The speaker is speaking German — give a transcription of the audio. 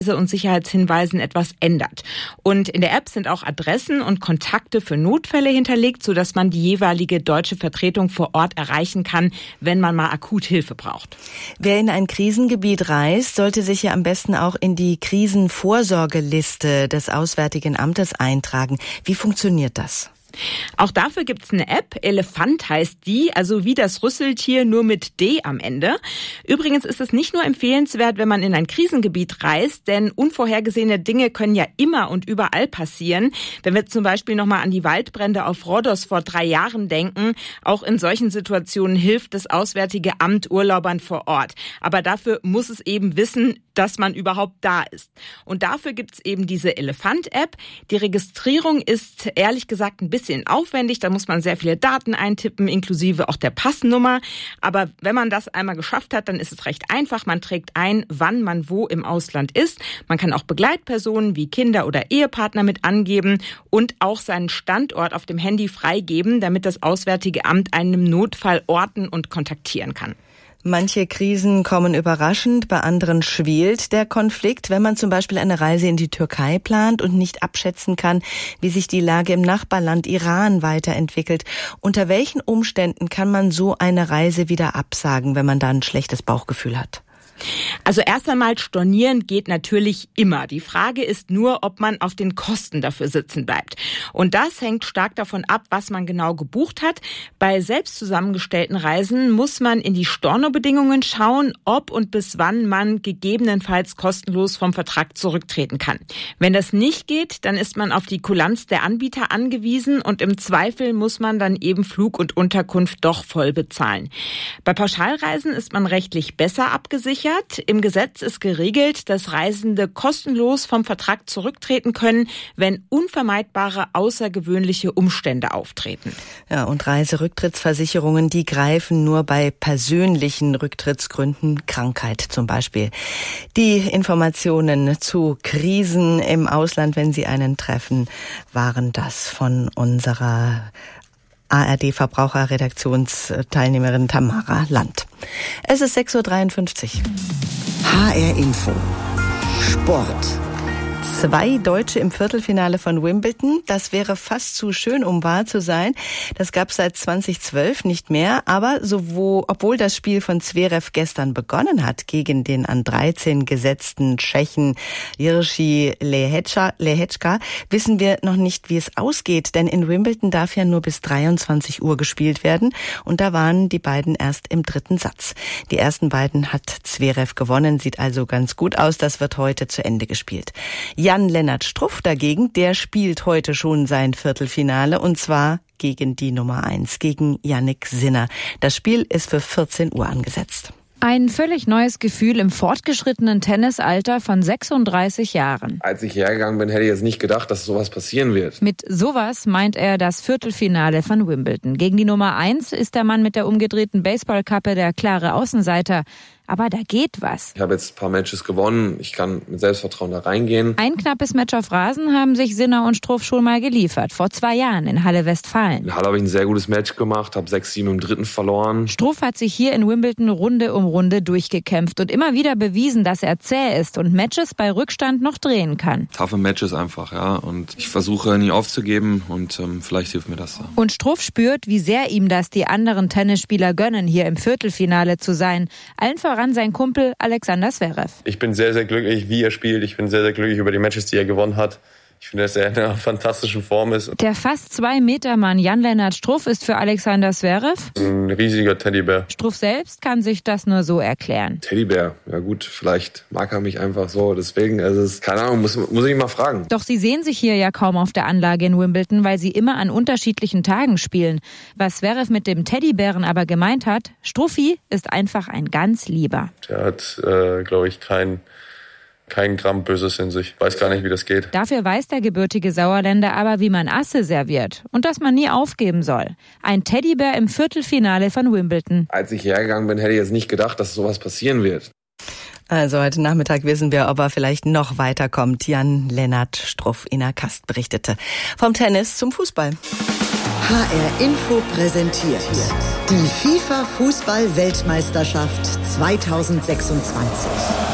und Sicherheitshinweisen etwas ändert. Und in der App sind auch Adressen und Kontakte für Notfälle hinterlegt, sodass man die jeweilige deutsche Vertretung vor Ort erreichen kann, wenn man mal akut Hilfe braucht. Wer in ein Krisengebiet reist, sollte sich ja am besten auch in die Krisenvorsorgeliste des Auswärtigen Amtes eintragen. Wie funktioniert das? Auch dafür gibt's eine App, Elefant heißt die, also wie das Rüsseltier, nur mit D am Ende. Übrigens ist es nicht nur empfehlenswert, wenn man in ein Krisengebiet reist, denn unvorhergesehene Dinge können ja immer und überall passieren. Wenn wir zum Beispiel nochmal an die Waldbrände auf Rhodos vor 3 Jahren denken, auch in solchen Situationen hilft das Auswärtige Amt Urlaubern vor Ort. Aber dafür muss es eben wissen, dass man überhaupt da ist. Und dafür gibt's eben diese Elefant-App. Die Registrierung ist ehrlich gesagt ein bisschen aufwendig. Da muss man sehr viele Daten eintippen, inklusive auch der Passnummer. Aber wenn man das einmal geschafft hat, dann ist es recht einfach. Man trägt ein, wann man wo im Ausland ist. Man kann auch Begleitpersonen wie Kinder oder Ehepartner mit angeben und auch seinen Standort auf dem Handy freigeben, damit das Auswärtige Amt einen im Notfall orten und kontaktieren kann. Manche Krisen kommen überraschend, bei anderen schwelt der Konflikt. Wenn man zum Beispiel eine Reise in die Türkei plant und nicht abschätzen kann, wie sich die Lage im Nachbarland Iran weiterentwickelt, unter welchen Umständen kann man so eine Reise wieder absagen, wenn man da ein schlechtes Bauchgefühl hat? Also erst einmal stornieren geht natürlich immer. Die Frage ist nur, ob man auf den Kosten dafür sitzen bleibt. Und das hängt stark davon ab, was man genau gebucht hat. Bei selbst zusammengestellten Reisen muss man in die Stornobedingungen schauen, ob und bis wann man gegebenenfalls kostenlos vom Vertrag zurücktreten kann. Wenn das nicht geht, dann ist man auf die Kulanz der Anbieter angewiesen und im Zweifel muss man dann eben Flug und Unterkunft doch voll bezahlen. Bei Pauschalreisen ist man rechtlich besser abgesichert. Im Gesetz ist geregelt, dass Reisende kostenlos vom Vertrag zurücktreten können, wenn unvermeidbare außergewöhnliche Umstände auftreten. Ja, und Reiserücktrittsversicherungen, die greifen nur bei persönlichen Rücktrittsgründen, Krankheit zum Beispiel. Die Informationen zu Krisen im Ausland, wenn Sie einen treffen, waren das von unserer ARD-Verbraucherredaktionsteilnehmerin Tamara Land. Es ist 6.53 Uhr. HR Info. Sport. 2 Deutsche im Viertelfinale von Wimbledon. Das wäre fast zu schön, um wahr zu sein. Das gab es seit 2012 nicht mehr. Aber obwohl das Spiel von Zverev gestern begonnen hat gegen den an 13 gesetzten Tschechen Jiří Lehečka, wissen wir noch nicht, wie es ausgeht. Denn in Wimbledon darf ja nur bis 23 Uhr gespielt werden. Und da waren die beiden erst im 3. Satz. Die ersten beiden hat Zverev gewonnen. Sieht also ganz gut aus. Das wird heute zu Ende gespielt. Jan-Lennart Struff dagegen, der spielt heute schon sein Viertelfinale und zwar gegen die Nummer 1, gegen Jannik Sinner. Das Spiel ist für 14 Uhr angesetzt. Ein völlig neues Gefühl im fortgeschrittenen Tennisalter von 36 Jahren. Als ich hergegangen bin, hätte ich jetzt nicht gedacht, dass sowas passieren wird. Mit sowas meint er das Viertelfinale von Wimbledon. Gegen die Nummer 1 ist der Mann mit der umgedrehten Baseballkappe der klare Außenseiter. Aber da geht was. Ich habe jetzt ein paar Matches gewonnen. Ich kann mit Selbstvertrauen da reingehen. Ein knappes Match auf Rasen haben sich Sinner und Struff schon mal geliefert. Vor 2 Jahren in Halle Westfalen. In Halle habe ich ein sehr gutes Match gemacht, habe 6-7 im 3. verloren. Struff hat sich hier in Wimbledon Runde um Runde durchgekämpft und immer wieder bewiesen, dass er zäh ist und Matches bei Rückstand noch drehen kann. Taffe Matches einfach, ja. Und ich versuche nie aufzugeben und vielleicht hilft mir das da. Und Struff spürt, wie sehr ihm das die anderen Tennisspieler gönnen, hier im Viertelfinale zu sein. Allen voran sein Kumpel Alexander Zverev. Ich bin sehr, sehr glücklich, wie er spielt. Ich bin sehr, sehr glücklich über die Matches, die er gewonnen hat. Ich finde, dass er in einer fantastischen Form ist. Der fast 2-Meter-Mann Jan-Lennart Struff ist für Alexander Zverev ein riesiger Teddybär. Struff selbst kann sich das nur so erklären. Teddybär, ja gut, vielleicht mag er mich einfach so. Deswegen, also es ist, keine Ahnung, muss ich mal fragen. Doch sie sehen sich hier ja kaum auf der Anlage in Wimbledon, weil sie immer an unterschiedlichen Tagen spielen. Was Zverev mit dem Teddybären aber gemeint hat, Struffi ist einfach ein ganz Lieber. Der hat, glaube ich, kein Gramm Böses in sich. Weiß gar nicht, wie das geht. Dafür weiß der gebürtige Sauerländer aber, wie man Asse serviert und dass man nie aufgeben soll. Ein Teddybär im Viertelfinale von Wimbledon. Als ich hergegangen bin, hätte ich jetzt nicht gedacht, dass sowas passieren wird. Also heute Nachmittag wissen wir, ob er vielleicht noch weiterkommt. Jan-Lennart Struff, Ina Kast berichtete. Vom Tennis zum Fußball. HR Info präsentiert die FIFA Fußball-Weltmeisterschaft 2026.